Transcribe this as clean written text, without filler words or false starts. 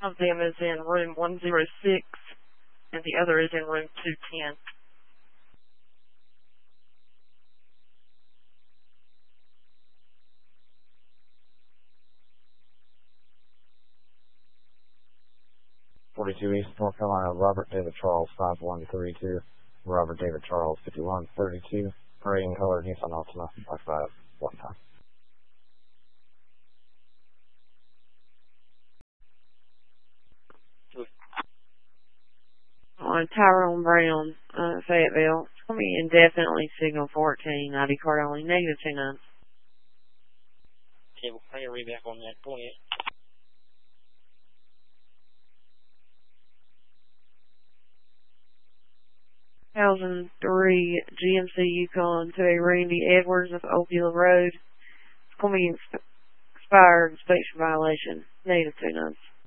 of them is in room 106, and the other is in room 210. East North Carolina, Robert David Charles 5132, Robert David Charles 5132, gray in color Nissan Altima 5515. On Tyrone Brown, Fayetteville. It's going to be indefinitely signal 14, ID card only, negative 29. Okay, we'll probably read back on that. Go ahead. (2003) GMC Yukon to a Randy Edwards of Oakville Road. It's going to be expired inspection violation, negative 29.